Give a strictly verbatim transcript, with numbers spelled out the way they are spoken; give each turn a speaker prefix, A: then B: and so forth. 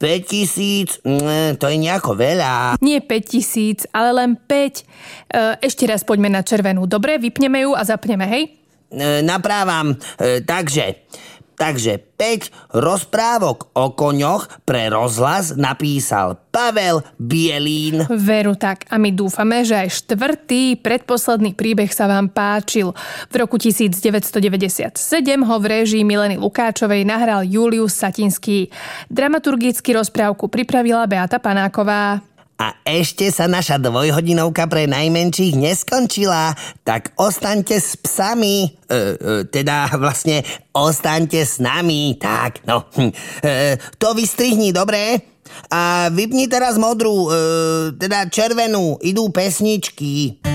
A: päť tisíc, to je nejako veľa.
B: Nie päť tisíc, ale len päť. E, ešte raz poďme na červenú. Dobre, vypneme ju a zapneme, hej?
A: E, naprávam. E, takže, takže päť rozprávok o koňoch pre rozhlas napísal Pavel Bielín.
B: Veru tak. A my dúfame, že aj štvrtý, predposledný príbeh sa vám páčil. V roku devätnásťstodeväťdesiatsedem ho v réžii Mileny Lukáčovej nahral Julius Satinský. Dramaturgicky rozprávku pripravila Beata Panáková.
A: A ešte sa naša dvojhodinovka pre najmenších neskončila, tak ostaňte s psami, e, e, teda vlastne ostaňte s nami, tak, no. E, to vystrihni, dobre? A vypni teraz modrú, e, teda červenú, idú pesničky.